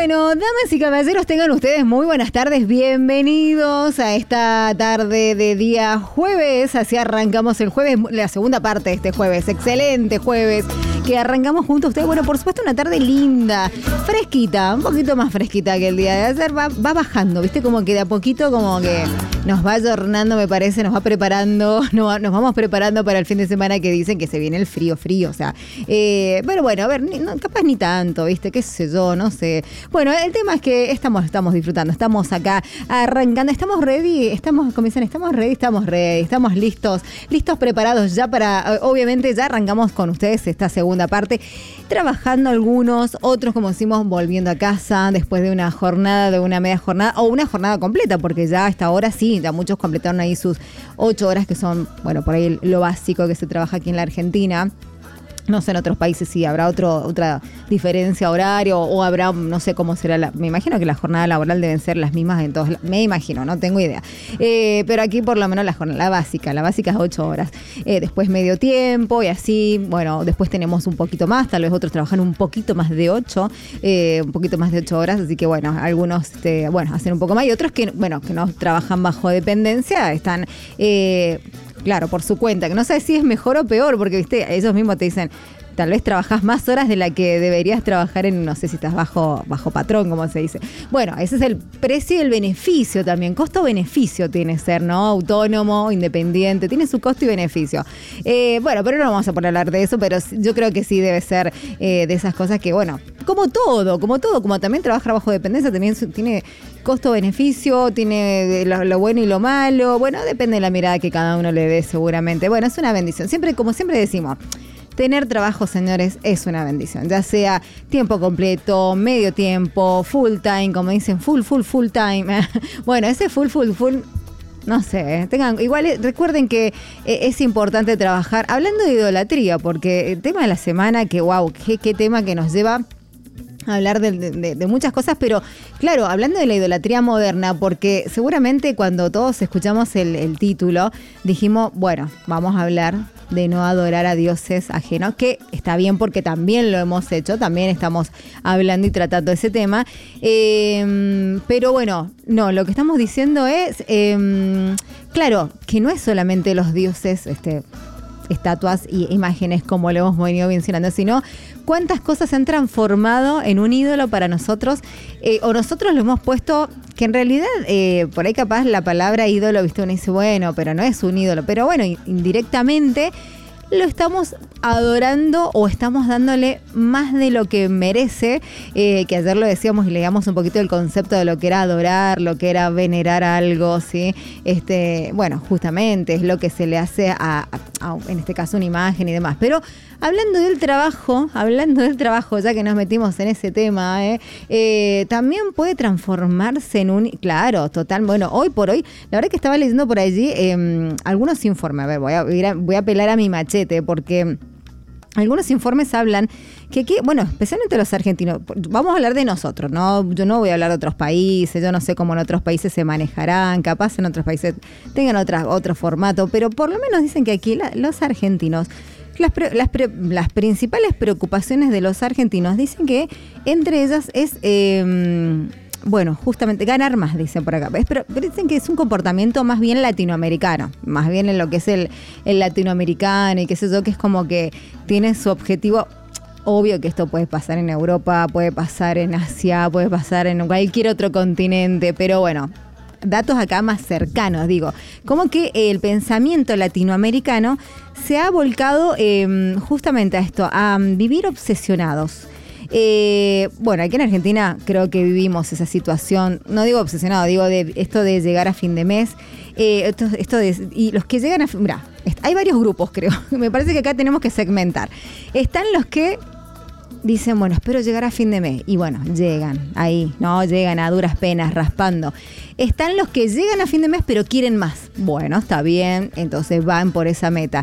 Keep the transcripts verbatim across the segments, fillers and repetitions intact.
Bueno, damas y caballeros, tengan ustedes muy buenas tardes. Bienvenidos a esta tarde de día jueves. Así arrancamos el jueves, la segunda parte de este jueves. Excelente jueves que arrancamos junto a ustedes. Bueno, por supuesto, una tarde linda, fresquita, un poquito más fresquita que el día de ayer. Va, va bajando, ¿viste? Como que de a poquito como que nos va ayornando, me parece, nos va preparando, nos, nos vamos preparando para el fin de semana que dicen que se viene el frío, frío. O sea, eh, pero bueno, a ver, ni, no, capaz ni tanto, ¿viste? Qué sé yo, no sé. Bueno, el tema es que estamos, estamos disfrutando, estamos acá arrancando, estamos ready, estamos, como dicen, estamos ready, estamos ready, estamos listos, listos, preparados ya para, obviamente ya arrancamos con ustedes esta segunda parte, trabajando algunos, otros como decimos, volviendo a casa después de una jornada, de una media jornada o una jornada completa, porque ya a esta hora sí, ya muchos completaron ahí sus ocho horas que son, bueno, por ahí lo básico que se trabaja aquí en la Argentina. No sé, en otros países sí habrá otro, otra diferencia horario o habrá, no sé cómo será la... Me imagino que la jornada laboral deben ser las mismas en todos... Me imagino, no tengo idea. Eh, pero aquí por lo menos la jornada la básica, la básica es ocho horas. Eh, después medio tiempo y así, bueno, después tenemos un poquito más, tal vez otros trabajan un poquito más de ocho, eh, un poquito más de ocho horas, así que bueno, algunos, este, bueno, hacen un poco más y otros que, bueno, que no trabajan bajo dependencia, están... Eh, Claro, por su cuenta, que no sabes si es mejor o peor, porque viste, ellos mismos te dicen, tal vez trabajás más horas de la que deberías trabajar en, no sé si estás bajo, bajo patrón, como se dice. Bueno, ese es el precio y el beneficio también. Costo-beneficio tiene ser, ¿no? Autónomo, independiente, tiene su costo y beneficio. Eh, bueno, pero no vamos a poner a hablar de eso, pero yo creo que sí debe ser eh, de esas cosas que, bueno, como todo, como todo, como también trabajar bajo dependencia, también tiene costo-beneficio, tiene lo, lo bueno y lo malo. Bueno, depende de la mirada que cada uno le dé seguramente. Bueno, es una bendición. Siempre, como siempre decimos, tener trabajo, señores, es una bendición. Ya sea tiempo completo, medio tiempo, full time, como dicen, full, full, full time. Bueno, ese full, full, full... No sé, tengan, igual recuerden que eh, es importante trabajar. Hablando de idolatría, porque el tema de la semana, que wow, qué, qué tema que nos lleva a hablar de, de, de muchas cosas, pero claro, hablando de la idolatría moderna, porque seguramente cuando todos escuchamos el, el título, dijimos, bueno, vamos a hablar de no adorar a dioses ajenos, que está bien porque también lo hemos hecho, también estamos hablando y tratando ese tema, eh, pero bueno, no, lo que estamos diciendo es, eh, claro, que no es solamente los dioses, este... estatuas y imágenes como lo hemos venido mencionando, sino cuántas cosas se han transformado en un ídolo para nosotros, eh, o nosotros lo hemos puesto, que en realidad eh, por ahí capaz la palabra ídolo, viste, uno dice, bueno, pero no es un ídolo, pero bueno, indirectamente lo estamos adorando o estamos dándole más de lo que merece, eh, que ayer lo decíamos y leíamos un poquito el concepto de lo que era adorar, lo que era venerar algo, ¿sí? Este, bueno, justamente es lo que se le hace a, a, a, en este caso, una imagen y demás. Pero hablando del trabajo, hablando del trabajo, ya que nos metimos en ese tema, eh, eh, también puede transformarse en un, claro, total, bueno, hoy por hoy, la verdad que estaba leyendo por allí eh, algunos informes, a ver, voy a, voy a apelar a mi machete, porque algunos informes hablan que aquí, bueno, especialmente los argentinos, vamos a hablar de nosotros, ¿no? Yo no voy a hablar de otros países, yo no sé cómo en otros países se manejarán, capaz en otros países tengan otra, otro formato, pero por lo menos dicen que aquí la, los argentinos, las, pre, las, pre, las principales preocupaciones de los argentinos, dicen que entre ellas es... Eh, Bueno, justamente ganar más, dicen por acá. Pero, pero dicen que es un comportamiento más bien latinoamericano, más bien en lo que es el, el latinoamericano y qué sé yo, que es como que tiene su objetivo. Obvio que esto puede pasar en Europa, puede pasar en Asia, puede pasar en cualquier otro continente, pero bueno, datos acá más cercanos, digo. Como que el pensamiento latinoamericano se ha volcado eh, justamente a esto, a vivir obsesionados. Eh, bueno, aquí en Argentina creo que vivimos esa situación, no digo obsesionado, digo de esto de llegar a fin de mes, eh, esto, esto de, y los que llegan a fin, mirá, hay varios grupos creo, me parece que acá tenemos que segmentar. Están los que dicen, bueno, espero llegar a fin de mes, y bueno, llegan ahí, no, llegan a duras penas, raspando. Están los que llegan a fin de mes pero quieren más. Bueno, está bien, entonces van por esa meta.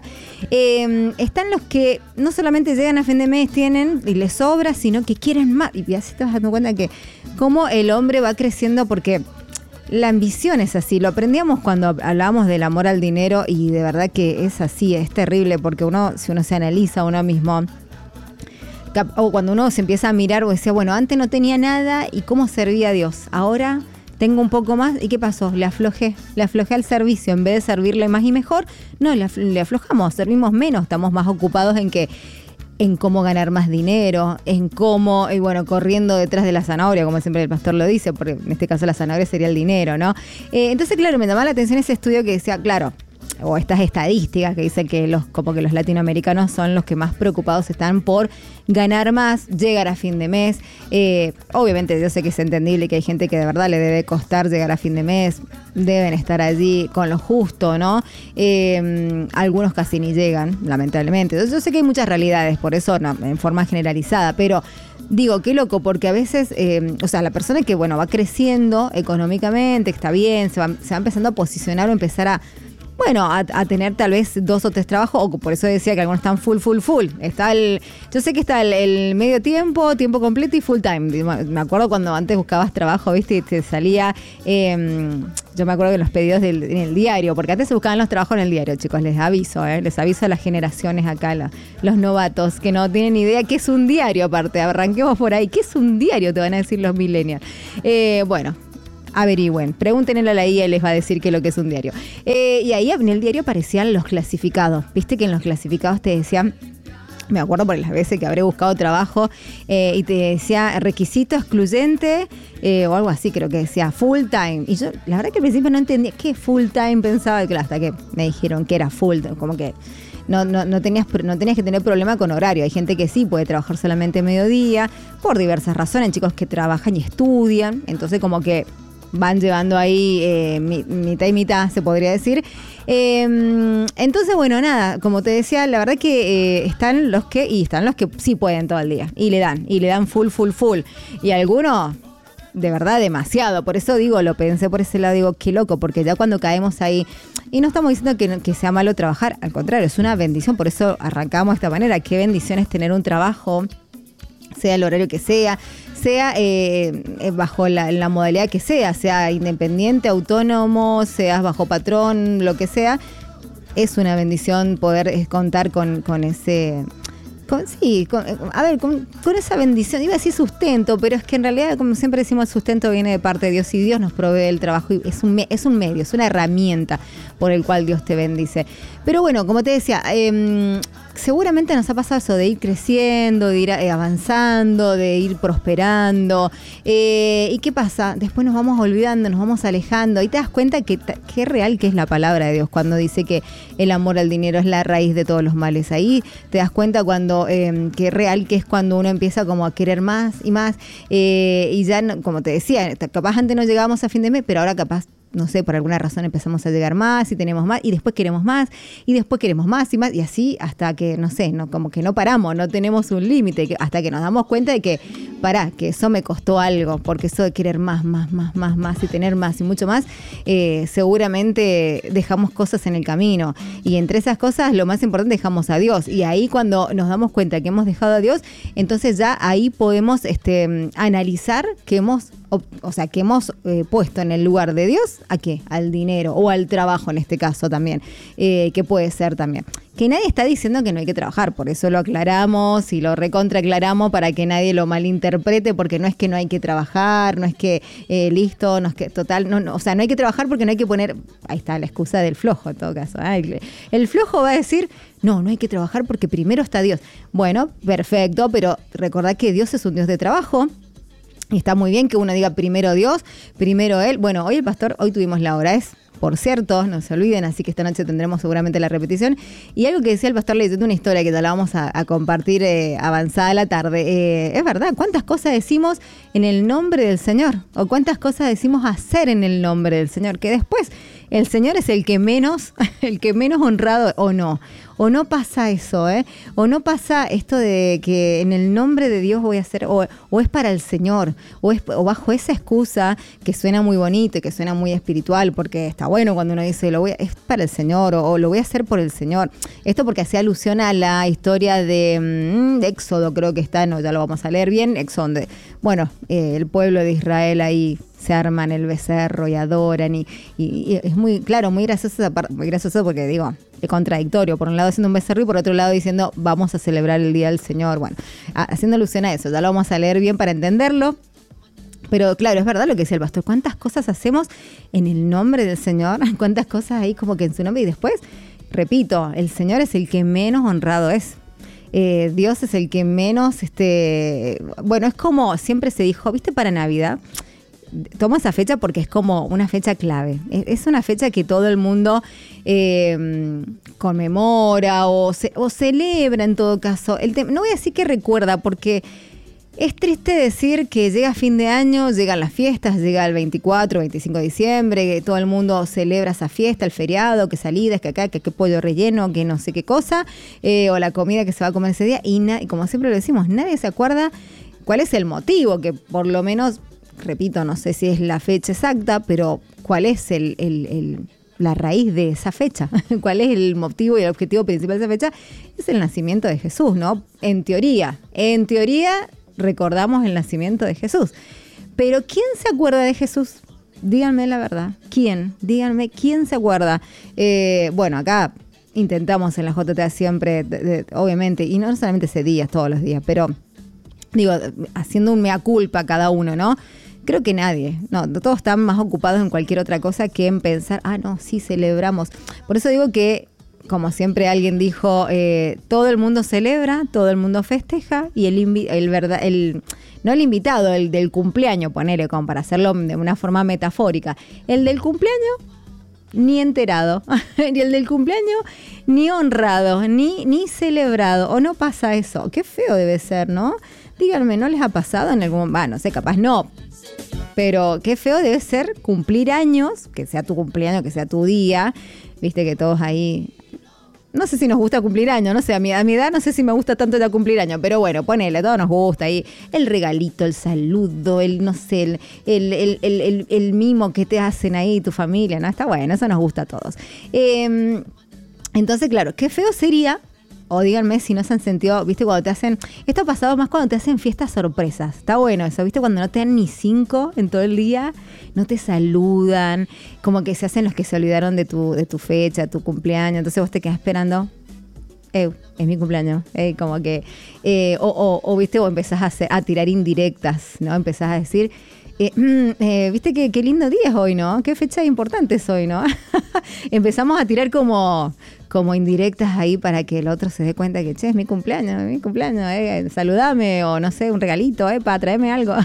Eh, están los que no solamente llegan a fin de mes, tienen y les sobra, sino que quieren más. Y así te vas dando cuenta que cómo el hombre va creciendo, porque la ambición es así. Lo aprendíamos cuando hablábamos del amor al dinero y de verdad que es así, es terrible, porque uno, si uno se analiza a uno mismo, o cuando uno se empieza a mirar o decía, bueno, antes no tenía nada y cómo servía a Dios. Ahora tengo un poco más y ¿qué pasó? Le aflojé, le aflojé al servicio. En vez de servirle más y mejor, no, le, af- le aflojamos, servimos menos, estamos más ocupados en que en cómo ganar más dinero, en cómo, y bueno, corriendo detrás de la zanahoria, como siempre el pastor lo dice, porque en este caso la zanahoria sería el dinero, ¿no? Eh, entonces, claro, me llamaba la atención ese estudio que decía, claro, o estas estadísticas que dicen que los como que los latinoamericanos son los que más preocupados están por ganar más, llegar a fin de mes. Eh, obviamente yo sé que es entendible que hay gente que de verdad le debe costar llegar a fin de mes, deben estar allí con lo justo, ¿no? Eh, algunos casi ni llegan, lamentablemente. Entonces, yo sé que hay muchas realidades, por eso no, en forma generalizada, pero digo, qué loco, porque a veces, eh, o sea, la persona que, bueno, va creciendo económicamente, que está bien, se va, se va empezando a posicionar o empezar a Bueno, a, a tener tal vez dos o tres trabajos, o por eso decía que algunos están full, full, full. Está el, yo sé que está el, el medio tiempo, tiempo completo y full time. Me acuerdo cuando antes buscabas trabajo, viste, y te salía, eh, yo me acuerdo que los pedidos del, en el diario, porque antes se buscaban los trabajos en el diario, chicos, les aviso, eh, les aviso a las generaciones acá, la, los novatos, que no tienen idea qué es un diario aparte, arranquemos por ahí, ¿qué es un diario? Te van a decir los millennials. Eh, bueno. Averigüen, pregúntenle a la I A, les va a decir qué es lo que es un diario. Eh, y ahí en el diario aparecían los clasificados. Viste que en los clasificados te decían, me acuerdo por las veces que habré buscado trabajo eh, y te decía requisito excluyente eh, o algo así, creo que decía full time. Y yo, la verdad que al principio no entendía qué full time pensaba, que hasta que me dijeron que era full time, como que no, no, no, tenías, no tenías que tener problema con horario. Hay gente que sí puede trabajar solamente mediodía, por diversas razones, chicos que trabajan y estudian, entonces como que van llevando ahí eh, mitad y mitad, se podría decir. Eh, entonces, bueno, nada, como te decía, la verdad que eh, están los que, y están los que sí pueden todo el día, y le dan, y le dan full, full, full. Y algunos, de verdad, demasiado. Por eso digo, lo pensé por ese lado, digo, qué loco, porque ya cuando caemos ahí, y no estamos diciendo que, que sea malo trabajar, al contrario, es una bendición, por eso arrancamos de esta manera. Qué bendición es tener un trabajo, sea el horario que sea, sea eh, bajo la, la modalidad que sea, sea independiente, autónomo, seas bajo patrón, lo que sea, es una bendición poder eh, contar con, con ese... Con, sí, con, a ver, con, con esa bendición, iba a decir sustento, pero es que en realidad, como siempre decimos, el sustento viene de parte de Dios y Dios nos provee el trabajo y es un, es un medio, es una herramienta por el cual Dios te bendice. Pero bueno, como te decía, eh, seguramente nos ha pasado eso de ir creciendo, de ir eh, avanzando, de ir prosperando. Eh, ¿Y qué pasa? Después nos vamos olvidando, nos vamos alejando y te das cuenta que qué real que es la palabra de Dios cuando dice que el amor al dinero es la raíz de todos los males. Ahí te das cuenta cuando eh, que real que es cuando uno empieza como a querer más y más eh, y ya, no, como te decía, capaz antes no llegábamos a fin de mes, pero ahora capaz, no sé, por alguna razón empezamos a llegar más y tenemos más y después queremos más y después queremos más y más y así hasta que, no sé, no como que no paramos, no tenemos un límite, hasta que nos damos cuenta de que, pará, que eso me costó algo, porque eso de querer más, más, más, más, más y tener más y mucho más, eh, seguramente dejamos cosas en el camino y entre esas cosas lo más importante dejamos a Dios y ahí cuando nos damos cuenta que hemos dejado a Dios, entonces ya ahí podemos este, analizar que hemos O, o sea, que hemos eh, puesto en el lugar de Dios, ¿a qué? Al dinero o al trabajo en este caso también, eh, que puede ser también. Que nadie está diciendo que no hay que trabajar, por eso lo aclaramos y lo recontra aclaramos para que nadie lo malinterprete, porque no es que no hay que trabajar, no es que eh, listo, no es que total, no, no, o sea, no hay que trabajar porque no hay que poner, ahí está la excusa del flojo en todo caso, ¿eh? el, el flojo va a decir, no, no hay que trabajar porque primero está Dios. Bueno, perfecto, pero recordad que Dios es un Dios de trabajo. Y está muy bien que uno diga primero Dios, primero Él. Bueno, hoy el pastor, hoy tuvimos la hora, es, por cierto, no se olviden, así que esta noche tendremos seguramente la repetición. Y algo que decía el pastor leyendo una historia que te la vamos a, a compartir eh, avanzada la tarde. Eh, es verdad, ¿cuántas cosas decimos en el nombre del Señor? O cuántas cosas decimos hacer en el nombre del Señor, que después el Señor es el que menos, el que menos honrado o no. O no pasa eso, ¿eh? O no pasa esto de que en el nombre de Dios voy a hacer, o, o es para el Señor, o, es, o bajo esa excusa que suena muy bonito y que suena muy espiritual, porque está bueno cuando uno dice, lo voy a, es para el Señor, o, o lo voy a hacer por el Señor. Esto porque hacía alusión a la historia de, de Éxodo, creo que está, no, ya lo vamos a leer bien, Éxodo, donde, bueno, eh, el pueblo de Israel ahí se arman el becerro y adoran y, y, y es muy, claro, muy gracioso esa parte, muy gracioso porque digo, es contradictorio. Por un lado haciendo un becerro y por otro lado diciendo vamos a celebrar el Día del Señor. Bueno, haciendo alusión a eso, ya lo vamos a leer bien para entenderlo. Pero claro, es verdad lo que decía el pastor. ¿Cuántas cosas hacemos en el nombre del Señor? ¿Cuántas cosas hay como que en su nombre? Y después, repito, el Señor es el que menos honrado es. Eh, Dios es el que menos, este, bueno, es como siempre se dijo, ¿viste? Para Navidad, tomo esa fecha porque es como una fecha clave. Es, es una fecha que todo el mundo eh, conmemora o, ce, o celebra en todo caso. El te- no voy a decir que recuerda porque... Es triste decir que llega fin de año, llegan las fiestas, llega el veinticuatro, veinticinco de diciembre, que todo el mundo celebra esa fiesta, el feriado, que salidas, que acá, que, que pollo relleno, que no sé qué cosa, eh, o la comida que se va a comer ese día. Y, na- y como siempre lo decimos, nadie se acuerda cuál es el motivo, que por lo menos, repito, no sé si es la fecha exacta, pero cuál es el... el, el la raíz de esa fecha, cuál es el motivo y el objetivo principal de esa fecha, es el nacimiento de Jesús, ¿no? En teoría, en teoría... recordamos el nacimiento de Jesús. Pero ¿quién se acuerda de Jesús? Díganme la verdad. ¿Quién? Díganme, ¿quién se acuerda? Eh, bueno, acá intentamos en la J T A siempre, de, de, obviamente, y no solamente ese día, todos los días, pero digo, haciendo un mea culpa cada uno, ¿no? Creo que nadie, no, todos están más ocupados en cualquier otra cosa que en pensar, ah, no, sí celebramos. Por eso digo que como siempre alguien dijo, eh, todo el mundo celebra, todo el mundo festeja y el, invi- el, verdad, el no el invitado, el del cumpleaños, ponele como para hacerlo de una forma metafórica, el del cumpleaños ni enterado, y el del cumpleaños ni honrado, ni, ni celebrado, o no pasa eso. Qué feo debe ser, ¿no? Díganme, ¿no les ha pasado en algún... Bueno, no sé, capaz no, pero qué feo debe ser cumplir años, que sea tu cumpleaños, que sea tu día, viste que todos ahí... No sé si nos gusta cumplir años, no sé, a mi, a mi edad no sé si me gusta tanto ya cumplir años, pero bueno, ponele, todo nos gusta ahí. El regalito, el saludo, el, no sé, el, el, el, el, el, el mimo que te hacen ahí tu familia, ¿no? Está bueno, eso nos gusta a todos. Eh, entonces, claro, qué feo sería, o díganme si no se han sentido, viste, cuando te hacen, esto ha pasado más cuando te hacen fiestas sorpresas, está bueno eso, viste, cuando no te dan ni cinco en todo el día, no te saludan, como que se hacen los que se olvidaron de tu, de tu fecha, tu cumpleaños, entonces vos te quedás esperando, eh, es mi cumpleaños, eh, como que, eh, o, o, o viste, o empezás a, hacer, a tirar indirectas, ¿no? Empezás a decir, Eh, eh, viste que qué lindo día es hoy, ¿no? Qué fecha importante es hoy, ¿no? Empezamos a tirar como, como indirectas ahí para que el otro se dé cuenta que, che, es mi cumpleaños, es mi cumpleaños, eh, saludame o no sé, un regalito, eh, para traerme algo.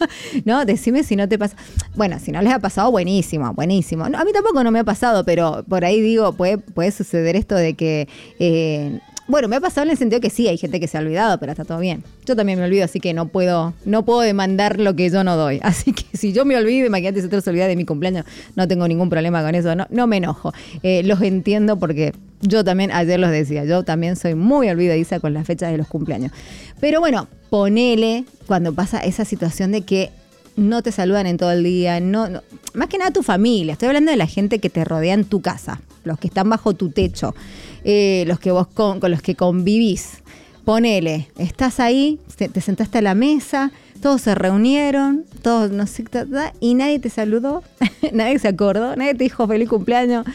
No, decime si no te pasa. Bueno, si no les ha pasado, buenísimo, buenísimo. No, a mí tampoco no me ha pasado, pero por ahí digo, puede, puede suceder esto de que... Eh, Bueno, me ha pasado en el sentido que sí, hay gente que se ha olvidado, pero está todo bien. Yo también me olvido, así que no puedo no puedo demandar lo que yo no doy. Así que si yo me olvido, imagínate si otro se olvida de mi cumpleaños, no tengo ningún problema con eso, no, no me enojo. Eh, los entiendo porque yo también, ayer los decía, yo también soy muy olvidadiza con las fechas de los cumpleaños. Pero bueno, ponele cuando pasa esa situación de que no te saludan en todo el día, no, no, más que nada tu familia, estoy hablando de la gente que te rodea en tu casa, los que están bajo tu techo, eh, los que vos con, con los que convivís. Ponele, estás ahí, te, te sentaste a la mesa, todos se reunieron, todos no sé, ta, ta, y nadie te saludó, nadie se acordó, nadie te dijo feliz cumpleaños.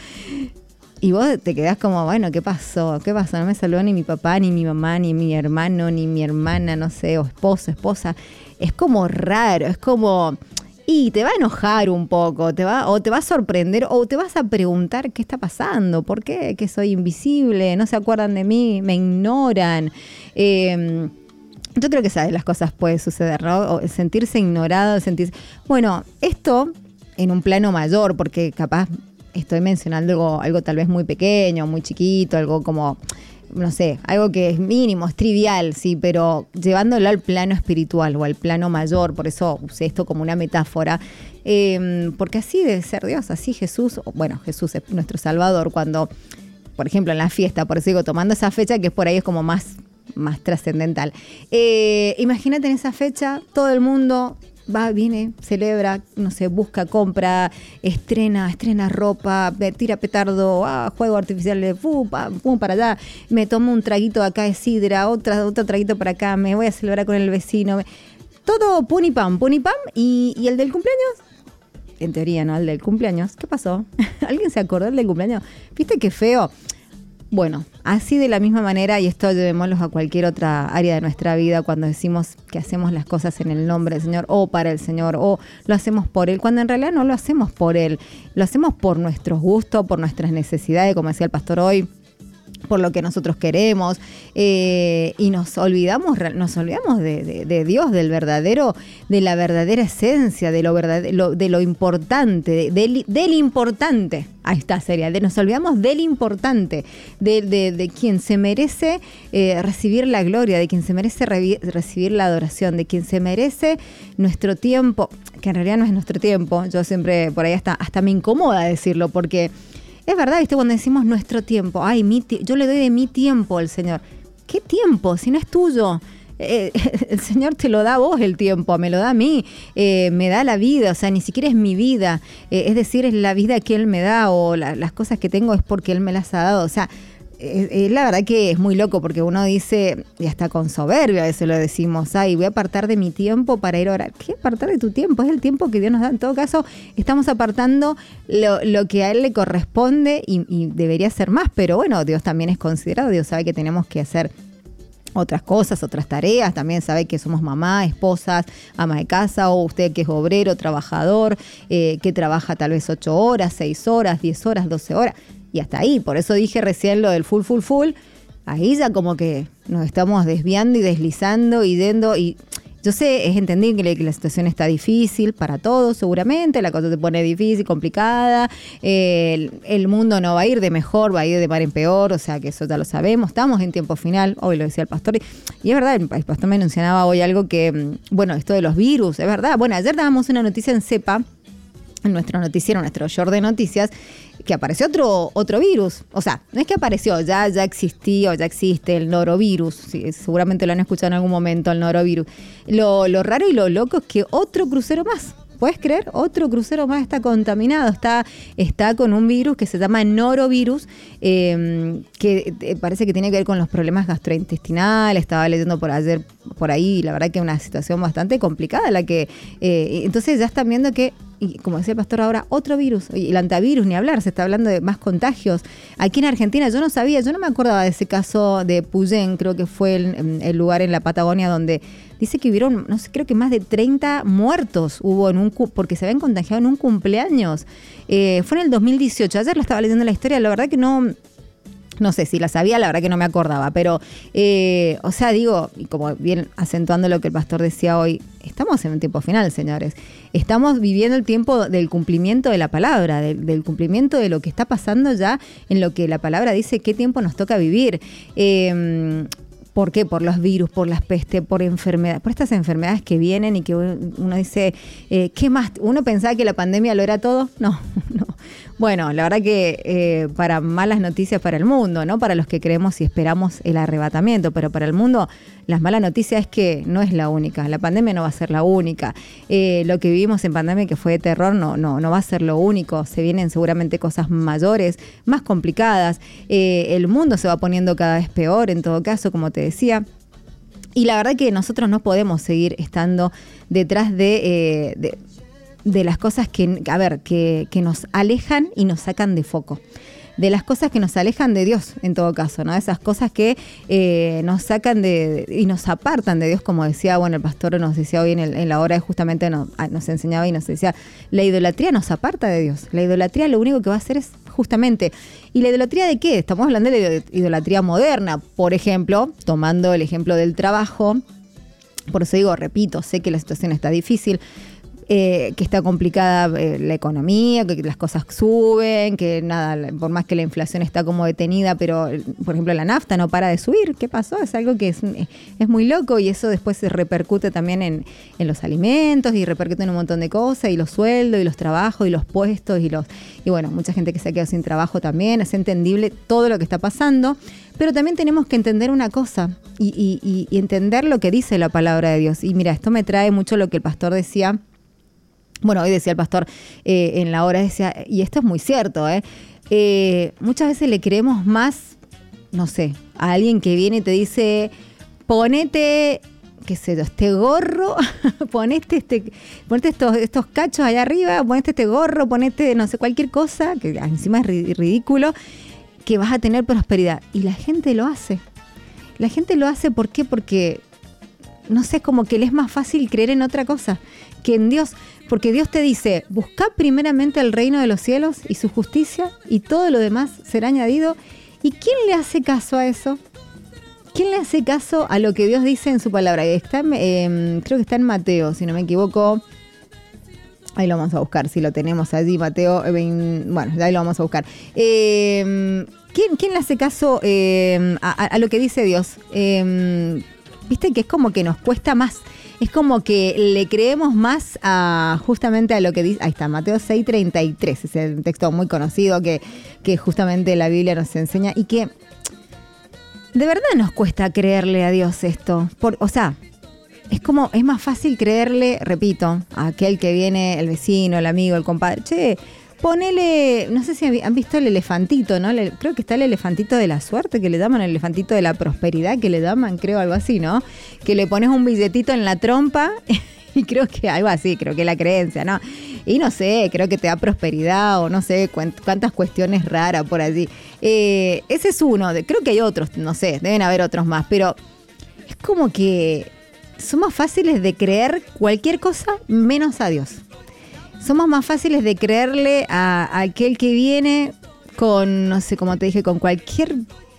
Y vos te quedás como, bueno, ¿qué pasó? ¿Qué pasó? No me saludó ni mi papá, ni mi mamá, ni mi hermano, ni mi hermana, no sé, o esposo, esposa. Es como raro, es como... Y te va a enojar un poco, te va, o te va a sorprender, o te vas a preguntar qué está pasando, por qué, que soy invisible, no se acuerdan de mí, me ignoran. Eh, yo creo que esas de las cosas puede suceder, ¿no? O sentirse ignorado, sentirse... Bueno, esto en un plano mayor, porque capaz... Estoy mencionando algo, algo tal vez muy pequeño, muy chiquito, algo como, no sé, algo que es mínimo, es trivial, sí, pero llevándolo al plano espiritual o al plano mayor, por eso usé esto como una metáfora, eh, porque así debe ser Dios, así Jesús, bueno, Jesús es nuestro Salvador, cuando, por ejemplo, en la fiesta, por eso digo, tomando esa fecha que es por ahí es como más, más trascendental. Eh, imagínate en esa fecha, todo el mundo... va, viene, celebra, no sé, busca, compra, estrena, estrena ropa, tira petardo, ah, juego artificial de pum, pum, para allá, me tomo un traguito acá de sidra, otra, otro traguito para acá, me voy a celebrar con el vecino. Todo pun y pam, pun y pam. ¿Y, y el del cumpleaños? En teoría, ¿no? El del cumpleaños. ¿Qué pasó? ¿Alguien se acordó del del cumpleaños? ¿Viste qué feo? Bueno, así de la misma manera, y esto llevémoslo a cualquier otra área de nuestra vida, cuando decimos que hacemos las cosas en el nombre del Señor o para el Señor o lo hacemos por Él, cuando en realidad no lo hacemos por Él, lo hacemos por nuestros gustos, por nuestras necesidades, como decía el pastor hoy, por lo que nosotros queremos, eh, y nos olvidamos, nos olvidamos de, de, de Dios, del verdadero, de la verdadera esencia, de lo verdadero, de lo importante, de, del, del importante. Ahí está, sería, de, nos olvidamos del importante, de, de, de quien se merece eh, recibir la gloria, de quien se merece re, recibir la adoración, de quien se merece nuestro tiempo, que en realidad no es nuestro tiempo. Yo siempre, por ahí hasta, hasta me incomoda decirlo, porque es verdad, ¿viste? Cuando decimos nuestro tiempo, ay, mi yo le doy de mi tiempo al Señor. ¿Qué tiempo? Si no es tuyo. Eh, el Señor te lo da a vos el tiempo, me lo da a mí, eh, me da la vida, o sea, ni siquiera es mi vida, eh, es decir, es la vida que Él me da o la, las cosas que tengo es porque Él me las ha dado, o sea, eh, eh, la verdad que es muy loco porque uno dice, y hasta con soberbia a veces lo decimos, ay, voy a apartar de mi tiempo para ir a orar. ¿Qué apartar de tu tiempo? Es el tiempo que Dios nos da. En todo caso, estamos apartando lo, lo que a Él le corresponde y, y debería ser más, pero bueno, Dios también es considerado, Dios sabe que tenemos que hacer otras cosas, otras tareas, también sabe que somos mamá, esposas, ama de casa, o usted que es obrero, trabajador, eh, que trabaja tal vez ocho horas, seis horas, diez horas, doce horas, y hasta ahí. Por eso dije recién lo del full, full, full, ahí ya como que nos estamos desviando y deslizando y dando, y yo sé, es entendible que la situación está difícil para todos, seguramente, la cosa se pone difícil, complicada, eh, el, el mundo no va a ir de mejor, va a ir de mal en peor, o sea que eso ya lo sabemos, estamos en tiempo final, hoy lo decía el pastor, y, y es verdad, el, el pastor me mencionaba hoy algo que, bueno, esto de los virus, es verdad, bueno, ayer dábamos una noticia en CEPA, en nuestro noticiero, nuestro short de noticias, que apareció otro otro virus. O sea, no es que apareció, ya, ya existía o ya existe el norovirus. Sí, seguramente lo han escuchado en algún momento, el norovirus. Lo, lo raro y lo loco es que otro crucero más. ¿Puedes creer? Otro crucero más está contaminado, está, está con un virus que se llama norovirus, eh, que eh, parece que tiene que ver con los problemas gastrointestinales. Estaba leyendo por ayer, por ahí, la verdad que una situación bastante complicada la que, eh, entonces ya están viendo que, y como decía el pastor ahora, otro virus, y el antivirus, ni hablar, se está hablando de más contagios. Aquí en Argentina yo no sabía, yo no me acordaba de ese caso de Puyén, creo que fue el, el lugar en la Patagonia donde dice que hubieron, no sé, creo que más de treinta muertos hubo en un porque se habían contagiado en un cumpleaños. Eh, fue en el dos mil dieciocho, ayer lo estaba leyendo la historia, la verdad que no... No sé si la sabía, la verdad que no me acordaba, pero, eh, o sea, digo, y como bien acentuando lo que el pastor decía hoy, estamos en un tiempo final, señores. Estamos viviendo el tiempo del cumplimiento de la palabra, del, del cumplimiento de lo que está pasando ya en lo que la palabra dice qué tiempo nos toca vivir. Eh, ¿Por qué? Por los virus, por las pestes, por enfermedades, por estas enfermedades que vienen y que uno dice, eh, ¿qué más? ¿Uno pensaba que la pandemia lo era todo? No, no. Bueno, la verdad que eh, para malas noticias para el mundo, ¿no? Para los que creemos y esperamos el arrebatamiento, pero para el mundo las malas noticias es que no es la única, la pandemia no va a ser la única. Eh, lo que vivimos en pandemia que fue de terror no, no, no va a ser lo único, se vienen seguramente cosas mayores, más complicadas, eh, el mundo se va poniendo cada vez peor en todo caso, como te decía. Y la verdad que nosotros no podemos seguir estando detrás de... Eh, de de las cosas que, a ver, que, que nos alejan y nos sacan de foco. De las cosas que nos alejan de Dios, en todo caso, ¿no? Esas cosas que eh, nos sacan de, de y nos apartan de Dios, como decía, bueno, el pastor nos decía hoy en, el, en la hora, justamente nos, nos enseñaba y nos decía, la idolatría nos aparta de Dios. La idolatría lo único que va a hacer es justamente, ¿y la idolatría de qué? Estamos hablando de la idolatría moderna, por ejemplo, tomando el ejemplo del trabajo, por eso digo, repito, sé que la situación está difícil, Eh, que está complicada eh, la economía, que las cosas suben, que nada, por más que la inflación está como detenida, pero por ejemplo la nafta no para de subir. ¿Qué pasó? Es algo que es, es muy loco y eso después se repercute también en, en los alimentos y repercute en un montón de cosas y los sueldos y los trabajos y los puestos y los y bueno, mucha gente que se ha quedado sin trabajo también. Es entendible todo lo que está pasando, pero también tenemos que entender una cosa y, y, y entender lo que dice la palabra de Dios. Y mira, esto me trae mucho lo que el pastor decía. Bueno, hoy decía el pastor eh, en la hora, decía, y esto es muy cierto, ¿eh? Eh, muchas veces le creemos más, no sé, a alguien que viene y te dice, ponete, qué sé yo, este gorro, ponete, este, ponete estos, estos cachos allá arriba, ponete este gorro, ponete, no sé, cualquier cosa, que encima es ridículo. que vas a tener prosperidad. Y la gente lo hace. La gente lo hace, ¿por qué? Porque, no sé, como que le es más fácil creer en otra cosa que en Dios. Porque Dios te dice, busca primeramente el reino de los cielos y su justicia y todo lo demás será añadido. ¿Y quién le hace caso a eso? ¿Quién le hace caso a lo que Dios dice en su palabra? Está, eh, creo que está en Mateo, si no me equivoco. Ahí lo vamos a buscar, si lo tenemos allí, Mateo. Eh, bueno, ahí lo vamos a buscar. Eh, ¿quién, ¿Quién le hace caso eh, a, a lo que dice Dios? Eh, Viste que es como que nos cuesta más. Es como que le creemos más a justamente a lo que dice. Ahí está, Mateo seis treinta y tres. Es el texto muy conocido que, que justamente la Biblia nos enseña y que de verdad nos cuesta creerle a Dios esto. Por, o sea, es como, es más fácil creerle, repito, a aquel que viene, el vecino, el amigo, el compadre. Che, ponele, no sé si han visto el elefantito, ¿no? Le, creo que está el elefantito de la suerte, que le llaman el elefantito de la prosperidad, que le llaman, creo, algo así, ¿no? Que le pones un billetito en la trompa y creo que algo así, creo que la creencia, ¿no? Y no sé, creo que te da prosperidad o no sé cuántas cuestiones raras por allí. Eh, ese es uno, de, creo que hay otros, no sé, deben haber otros más, pero es como que somos fáciles de creer cualquier cosa menos a Dios. Somos más fáciles de creerle a, a aquel que viene con, no sé, como te dije, con cualquier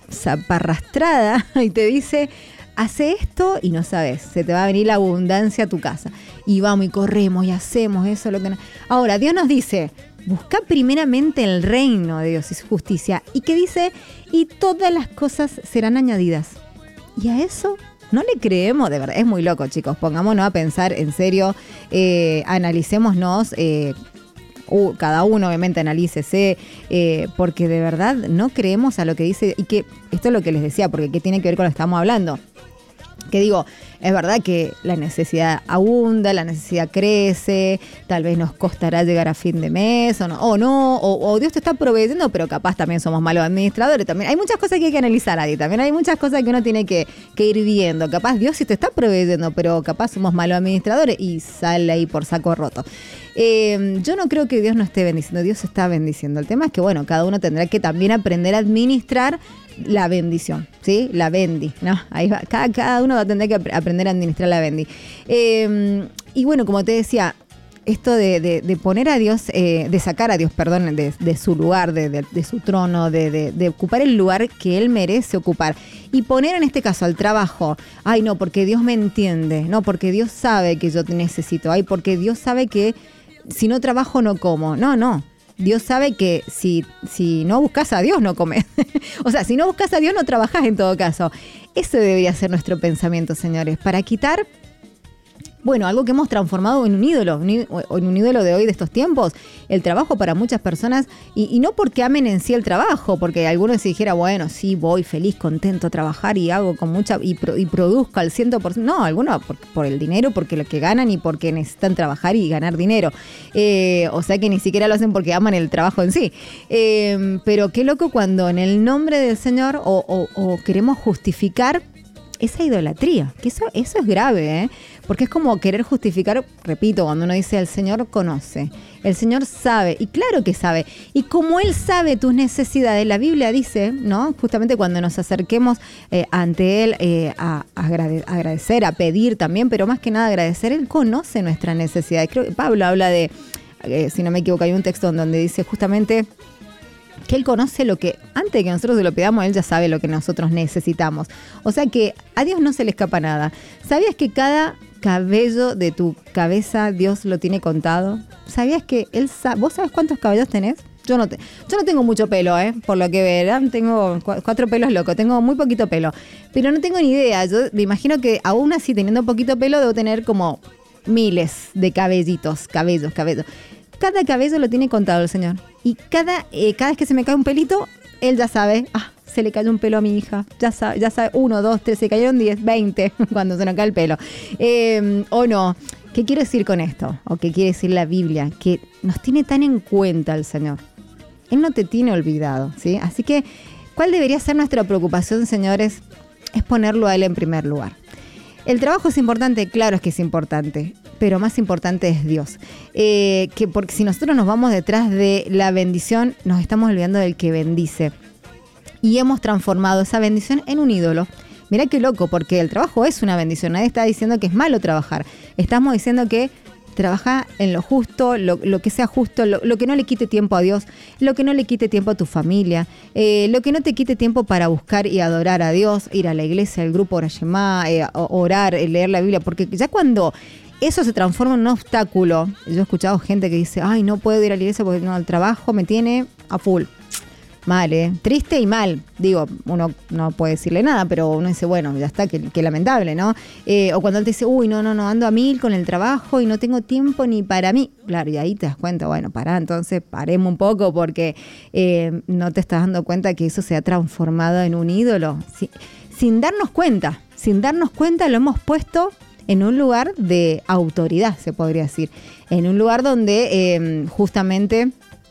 zaparrastrada y te dice, hace esto y no sabes, se te va a venir la abundancia a tu casa. Y vamos y corremos y hacemos eso. Lo que no. Ahora, Dios nos dice, busca primeramente el reino de Dios y su justicia. ¿Y qué dice? Y todas las cosas serán añadidas. Y a eso no le creemos, de verdad. Es muy loco, chicos. Pongámonos a pensar en serio, eh, analicémonos. Eh, Uh, cada uno obviamente analícese, eh, porque de verdad no creemos a lo que dice, y que esto es lo que les decía, porque ¿qué tiene que ver con lo que estamos hablando? Que digo, es verdad que la necesidad abunda, la necesidad crece, tal vez nos costará llegar a fin de mes, o no, o, no, o, o Dios te está proveyendo, pero capaz también somos malos administradores. También hay muchas cosas que hay que analizar ahí, también hay muchas cosas que uno tiene que, que ir viendo. Capaz Dios sí te está proveyendo, pero capaz somos malos administradores y sale ahí por saco roto. Eh, yo no creo que Dios no esté bendiciendo, Dios está bendiciendo. El tema es que, bueno, cada uno tendrá que también aprender a administrar la bendición, ¿sí? La bendi, ¿no? Ahí va. Cada, cada uno va a tener que aprender a administrar la bendi. Eh, y bueno, como te decía, esto de, de, de poner a Dios, eh, de sacar a Dios, perdón, de, de su lugar, de, de, de su trono, de, de, de ocupar el lugar que Él merece ocupar. Y poner en este caso al trabajo, ay no, porque Dios me entiende, no, porque Dios sabe que yo te necesito, ay, porque Dios sabe que si no trabajo no como. No, no. Dios sabe que si, si no buscas a Dios no comes. O sea, si no buscas a Dios no trabajás en todo caso. Ese debería ser nuestro pensamiento, señores, para quitar, bueno, algo que hemos transformado en un ídolo, en un ídolo de hoy, de estos tiempos, el trabajo para muchas personas, y, y no porque amen en sí el trabajo, porque alguno se dijera, bueno, sí, voy feliz, contento a trabajar y hago con mucha, y, pro, y produzco al cien por ciento, no, algunos por, por el dinero, porque lo que ganan y porque necesitan trabajar y ganar dinero, eh, o sea que ni siquiera lo hacen porque aman el trabajo en sí, eh, pero qué loco cuando en el nombre del Señor o, o, o queremos justificar esa idolatría, que eso, eso es grave, ¿eh? Porque es como querer justificar, repito, cuando uno dice el Señor conoce, el Señor sabe, y claro que sabe, y como Él sabe tus necesidades, la Biblia dice, ¿no? Justamente cuando nos acerquemos eh, ante Él eh, a, a agrade, agradecer, a pedir también, pero más que nada agradecer, Él conoce nuestras necesidades. Creo que Pablo habla de, eh, si no me equivoco, hay un texto en donde dice justamente que Él conoce lo que, antes de que nosotros se lo pidamos, Él ya sabe lo que nosotros necesitamos. O sea que a Dios no se le escapa nada. ¿Sabías que cada cabello de tu cabeza Dios lo tiene contado? ¿Sabías que Él sabe? ¿Vos sabés cuántos cabellos tenés? Yo no, te, yo no tengo mucho pelo, ¿eh? Por lo que verán, tengo cuatro pelos locos, tengo muy poquito pelo. Pero no tengo ni idea. Yo me imagino que aún así, teniendo poquito pelo, debo tener como miles de cabellitos, cabellos, cabellos. Cada cabello lo tiene contado el Señor. Y cada, eh, cada vez que se me cae un pelito, Él ya sabe, ah, se le cayó un pelo a mi hija. Ya sabe, ya sabe, uno, dos, tres, se cayeron diez, veinte cuando se nos cae el pelo. Eh, o no. ¿Qué quiere decir con esto? ¿O qué quiere decir la Biblia? Que nos tiene tan en cuenta el Señor. Él no te tiene olvidado, ¿sí? Así que, ¿cuál debería ser nuestra preocupación, señores? Es ponerlo a Él en primer lugar. ¿El trabajo es importante? Claro es que es importante, pero más importante es Dios. Eh, que porque si nosotros nos vamos detrás de la bendición, nos estamos olvidando del que bendice. y hemos transformado esa bendición en un ídolo. Mirá qué loco, porque el trabajo es una bendición. Nadie está diciendo que es malo trabajar. Estamos diciendo que trabaja en lo justo, lo, lo que sea justo, lo, lo que no le quite tiempo a Dios, lo que no le quite tiempo a tu familia, eh, lo que no te quite tiempo para buscar y adorar a Dios, ir a la iglesia, al grupo Orayemá, eh, orar, leer la Biblia, porque ya cuando eso se transforma en un obstáculo, yo he escuchado gente que dice, ay, no puedo ir a la iglesia porque no, el trabajo me tiene a full. Mal, ¿eh? Triste y mal. Digo, uno no puede decirle nada, pero uno dice, bueno, ya está, que, que lamentable, ¿no? Eh, o cuando él te dice, uy, no, no, no, ando a mil con el trabajo y no tengo tiempo ni para mí. Claro, y ahí te das cuenta, bueno, pará, entonces paremos un poco porque eh, no te estás dando cuenta que eso se ha transformado en un ídolo. Sí, sin darnos cuenta, sin darnos cuenta lo hemos puesto en un lugar de autoridad, se podría decir. En un lugar donde eh, justamente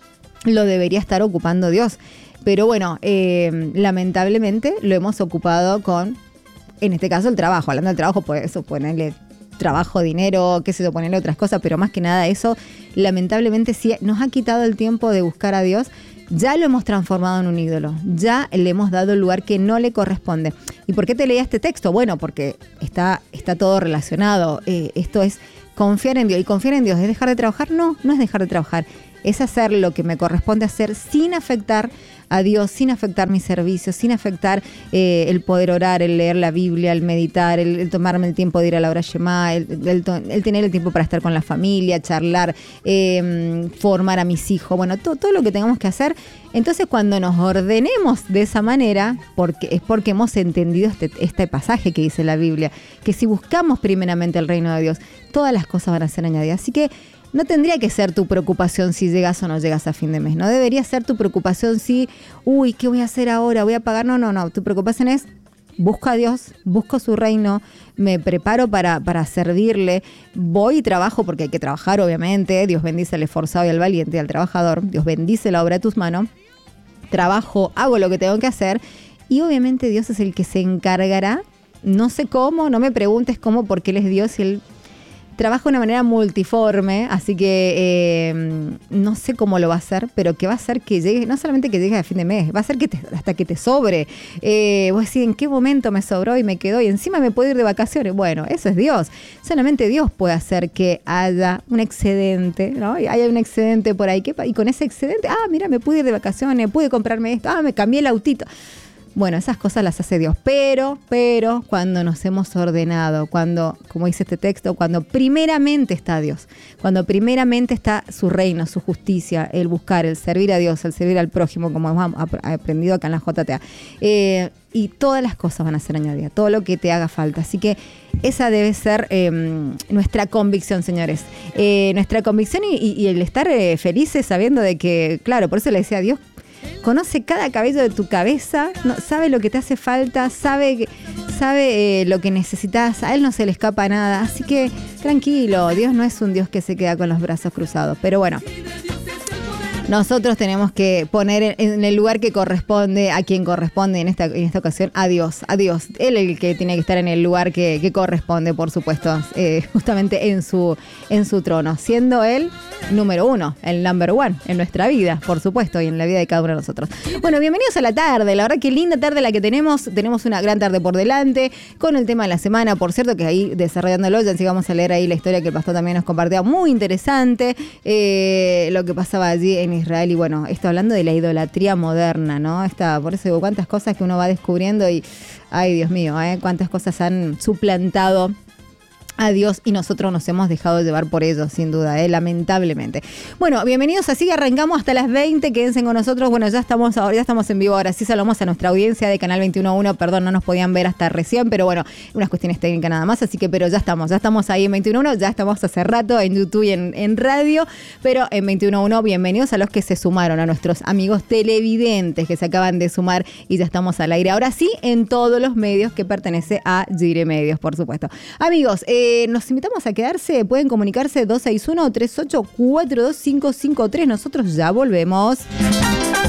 lo debería estar ocupando Dios. Pero bueno, eh, lamentablemente lo hemos ocupado con, en este caso, el trabajo. Hablando del trabajo, pues eso, ponerle trabajo, dinero, qué sé yo, ponerle otras cosas, pero más que nada eso, lamentablemente sí nos ha quitado el tiempo de buscar a Dios. Ya lo hemos transformado en un ídolo, ya le hemos dado el lugar que no le corresponde. ¿Y por qué te leía este texto? Bueno, porque está, está todo relacionado. Eh, esto es confiar en Dios. ¿Y confiar en Dios es dejar de trabajar? No, no es dejar de trabajar. Es hacer lo que me corresponde hacer sin afectar a Dios, sin afectar mis servicios, sin afectar eh, el poder orar, el leer la Biblia, el meditar, el, el tomarme el tiempo de ir a la Orayemá, el, el, el tener el tiempo para estar con la familia, charlar, eh, formar a mis hijos, bueno, todo, todo lo que tengamos que hacer. Entonces, cuando nos ordenemos de esa manera, porque es porque hemos entendido este, este pasaje que dice la Biblia, que si buscamos primeramente el reino de Dios, todas las cosas van a ser añadidas. Así que no tendría que ser tu preocupación si llegas o no llegas a fin de mes. No debería ser tu preocupación si, uy, ¿qué voy a hacer ahora? ¿Voy a pagar? No, no, no. Tu preocupación es, busco a Dios, busco su reino, me preparo para, para servirle, voy y trabajo porque hay que trabajar, obviamente. Dios bendice al esforzado y al valiente y al trabajador. Dios bendice la obra de tus manos. Trabajo, hago lo que tengo que hacer y obviamente Dios es el que se encargará. No sé cómo, no me preguntes cómo, porque Él es Dios y Él trabaja de una manera multiforme, así que eh, no sé cómo lo va a hacer, pero que va a hacer que llegue, no solamente que llegue a fin de mes, va a hacer que te, hasta que te sobre. Eh, vos decís, ¿en qué momento me sobró y me quedó? Y encima me puedo ir de vacaciones. Bueno, eso es Dios. Solamente Dios puede hacer que haya un excedente, ¿no? Y haya un excedente por ahí. Y con ese excedente, ah, mira, me pude ir de vacaciones, pude comprarme esto, ah, me cambié el autito. Bueno, esas cosas las hace Dios, pero, pero cuando nos hemos ordenado, cuando, como dice este texto, cuando primeramente está Dios, cuando primeramente está su reino, su justicia, el buscar, el servir a Dios, el servir al prójimo, como hemos aprendido acá en la J T A, eh, y todas las cosas van a ser añadidas, todo lo que te haga falta. Así que esa debe ser eh, nuestra convicción, señores. Eh, nuestra convicción y, y, y el estar eh, felices sabiendo de que, claro, por eso le decía a Dios, conoce cada cabello de tu cabeza, no, sabe lo que te hace falta, sabe, sabe eh, lo que necesitas, a Él no se le escapa nada. Así que tranquilo, Dios no es un Dios que se queda con los brazos cruzados. Pero bueno, nosotros tenemos que poner en el lugar que corresponde, a quien corresponde en esta, en esta ocasión, a Dios, a Dios. Él es el que tiene que estar en el lugar que, que corresponde, por supuesto, eh, justamente en su, en su trono, siendo Él número uno, el number one en nuestra vida, por supuesto, y en la vida de cada uno de nosotros. Bueno, bienvenidos a la tarde, la verdad que linda tarde la que tenemos, tenemos una gran tarde por delante, con el tema de la semana, por cierto, que ahí desarrollándolo, ya sigamos a leer ahí la historia que el pastor también nos compartía, muy interesante, eh, lo que pasaba allí en Israel, y bueno, esto hablando de la idolatría moderna, ¿no? Esta, por eso digo, cuántas cosas que uno va descubriendo y, ay Dios mío, ¿eh? Cuántas cosas han suplantado a Dios y nosotros nos hemos dejado llevar por ello, sin duda, ¿eh? Lamentablemente. Bueno, bienvenidos, así que arrancamos hasta las veinte, quédense con nosotros. Bueno, ya estamos ahora, ya estamos en vivo ahora, sí saludamos a nuestra audiencia de Canal veintiuno punto uno, perdón, no nos podían ver hasta recién, pero bueno, unas cuestiones técnicas nada más, así que, pero ya estamos, ya estamos ahí en veintiuno punto uno, ya estamos hace rato en YouTube y en, en radio, pero en veintiuno punto uno, bienvenidos a los que se sumaron, a nuestros amigos televidentes que se acaban de sumar y ya estamos al aire. Ahora sí, en todos los medios que pertenece a Gire Medios, por supuesto. Amigos, eh, Eh, nos invitamos a quedarse, pueden comunicarse dos seis uno, tres ocho cuatro dos cinco cinco tres. Nosotros ya volvemos.